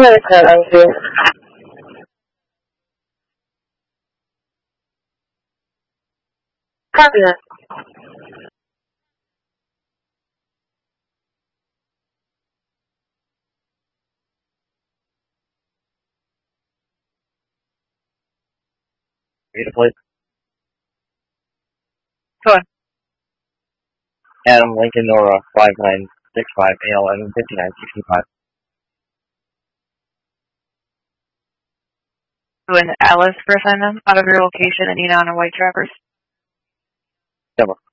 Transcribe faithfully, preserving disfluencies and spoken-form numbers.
Yeah, that's I do. Copy that. Read a plate. Go on. Adam Lincoln Nora five nine six five A L M fifty nine sixty five. Doing Alice for assignment out of your location and you on a white traverse. Double.